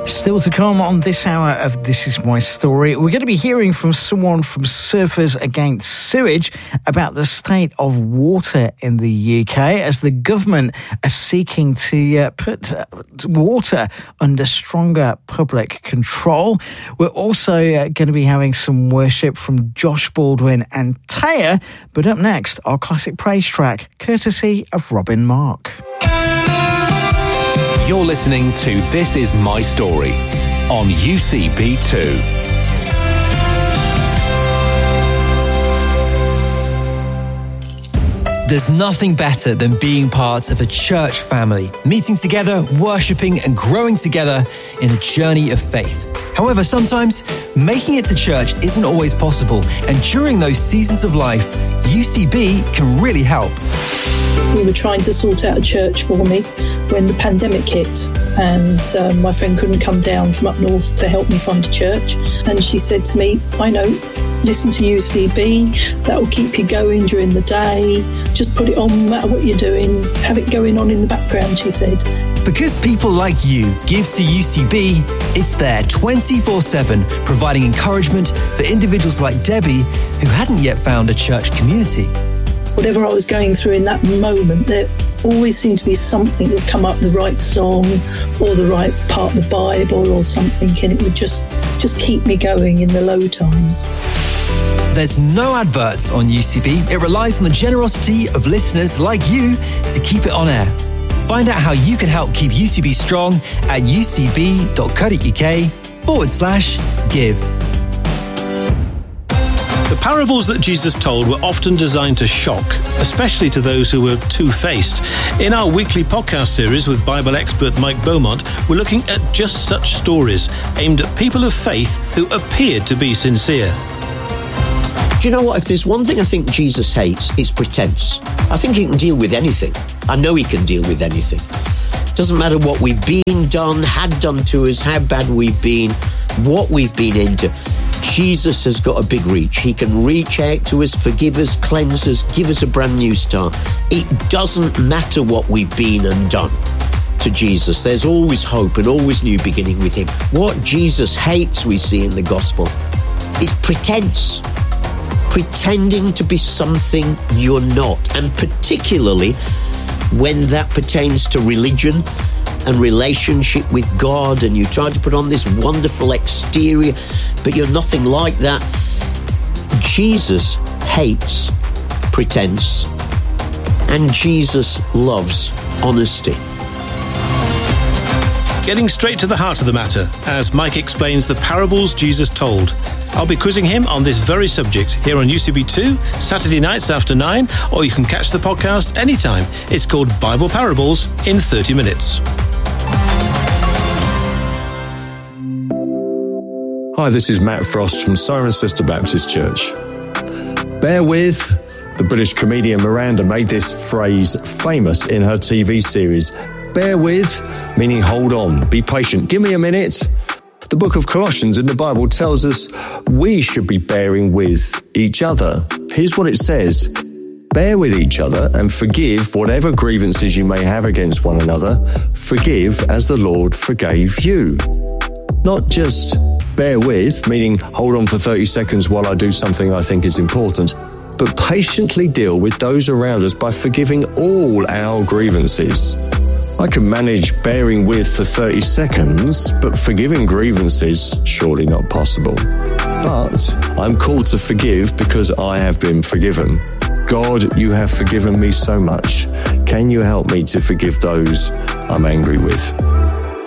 Still to come on this hour of This Is My Story, we're going to be hearing from someone from Surfers Against Sewage about the state of water in the UK as the government are seeking to put water under stronger public control. We're also going to be having some worship from Josh Baldwin and Taya, but up next, our classic praise track, courtesy of Robin Mark. You're listening to This Is My Story on UCB2. There's nothing better than being part of a church family, meeting together, worshipping and growing together in a journey of faith. However, sometimes making it to church isn't always possible, and during those seasons of life, UCB can really help. We were trying to sort out a church for me when the pandemic hit, and my friend couldn't come down from up north to help me find a church. And she said to me, I know, listen to UCB, that will keep you going during the day. Just put it on no matter what you're doing, have it going on in the background, she said. Because people like you give to UCB, it's there 24/7, providing encouragement for individuals like Debbie who hadn't yet found a church community. Whatever I was going through in that moment, there always seemed to be something that would come up, the right song or the right part of the Bible or something, and it would just keep me going in the low times. There's no adverts on UCB. It relies on the generosity of listeners like you to keep it on air. Find out how you can help keep UCB strong at ucb.co.uk/give. The parables that Jesus told were often designed to shock, especially to those who were two-faced. In our weekly podcast series with Bible expert Mike Beaumont, we're looking at just such stories aimed at people of faith who appeared to be sincere. Do you know what? If there's one thing I think Jesus hates, it's pretense. I think he can deal with anything. I know he can deal with anything. Doesn't matter what we've been done, had done to us, how bad we've been, what we've been into. Jesus has got a big reach. He can reach out to us, forgive us, cleanse us, give us a brand new start. It doesn't matter what we've been and done to Jesus. There's always hope and always new beginning with him. What Jesus hates, we see in the gospel, is pretense. Pretending to be something you're not. And particularly when that pertains to religion and relationship with God, and you try to put on this wonderful exterior, but you're nothing like that. Jesus hates pretense, and Jesus loves honesty. Getting straight to the heart of the matter, as Mike explains the parables Jesus told. I'll be quizzing him on this very subject here on UCB2, Saturday nights after 9, or you can catch the podcast anytime. It's called Bible Parables in 30 Minutes. Hi, this is Matt Frost from Cirencester Baptist Church. Bear with. The British comedian Miranda made this phrase famous in her TV series. Bear with, meaning hold on, be patient, give me a minute. The book of Colossians in the Bible tells us we should be bearing with each other. Here's what it says. Bear with each other and forgive whatever grievances you may have against one another. Forgive as the Lord forgave you. Not just bear with, meaning hold on for 30 seconds while I do something I think is important, but patiently deal with those around us by forgiving all our grievances. I can manage bearing with for 30 seconds, but forgiving grievances, surely not possible. But I'm called to forgive because I have been forgiven. God, you have forgiven me so much. Can you help me to forgive those I'm angry with?